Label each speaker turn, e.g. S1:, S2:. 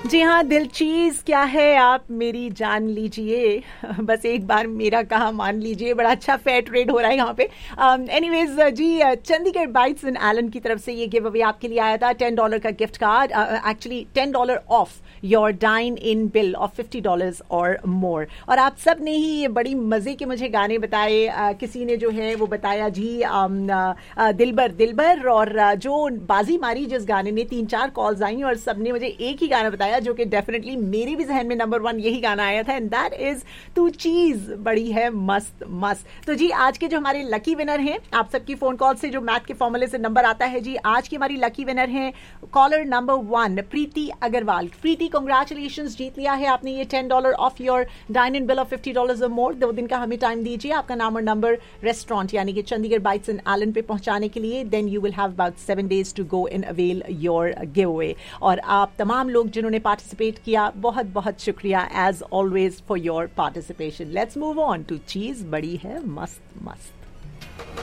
S1: जी हाँ, दिल चीज क्या है आप मेरी जान लीजिए। बस एक बार मेरा कहा मान लीजिए। बड़ा अच्छा फेयर ट्रेड हो रहा है यहाँ पे। एनीवेज जी, चंडीगढ़ बाइट्स इन एलन की तरफ से ये गिव अवे आपके लिए आया था। $10 का gift card, actually $10 of your dine in bill of $50 और मोर। और आप सब ने ही ये बड़ी मजे के मुझे गाने बताए। किसी ने जो है वो बताया जी दिलबर दिलबर, और जो बाजी मारी जिस गाने ने, 3-4 कॉल्स आई और सबने मुझे एक ही गाना बताया जो कि डेफिनेटली मेरे भी जहन में नंबर 1 यही गाना आया था, एंड दैट इज तू चीज बड़ी है मस्त मस्त। तो जी आज के जो हमारे लकी विनर हैं, आप सबकी फोन कॉल से जो मैथ के फॉर्मूले से नंबर आता है जी, आज की हमारी लकी विनर हैं कॉलर नंबर 1 प्रीति अग्रवाल। प्रीति कॉन्ग्रेचुलेशन, जीत लिया है आपने ये $10 of your dine in bill of $50 और मोर। 2 दिन का हमें टाइम दीजिए आपका नाम और नंबर रेस्टोरेंट यानी कि चंडीगढ़ बाइट्स इन एलन पे पहुंचाने के लिए। Then you will have about 7 days to go in avail your give away. और आप तमाम लोग जिन्होंने पार्टिसिपेट किया, बहुत बहुत शुक्रिया as always for your participation. Let's move on to चीज बड़ी है मस्त मस्त।